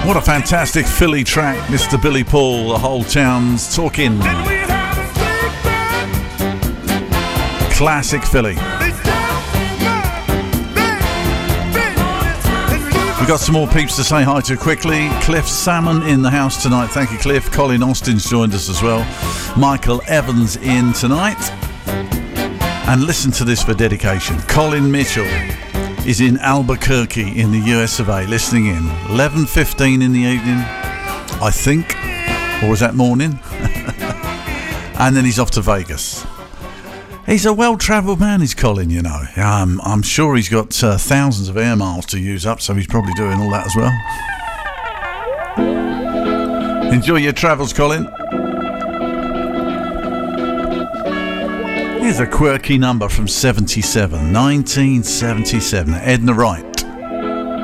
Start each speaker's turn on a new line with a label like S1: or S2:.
S1: What a fantastic Philly track, Mr. Billy Paul. The whole town's talking. Classic Philly. We've got some more peeps to say hi to quickly. Cliff Salmon in the house tonight. Thank you, Cliff. Colin Austin's joined us as well. Michael Evans in tonight. And listen to this for dedication. Colin Mitchell is in Albuquerque in the US of A, listening in. 11:15 in the evening, I think. Or was that morning? And then he's off to Vegas. He's a well-travelled man, is Colin, you know. I'm sure he's got thousands of air miles to use up, so he's probably doing all that as well. Enjoy your travels, Colin. Here's a quirky number from 1977. Edna Wright.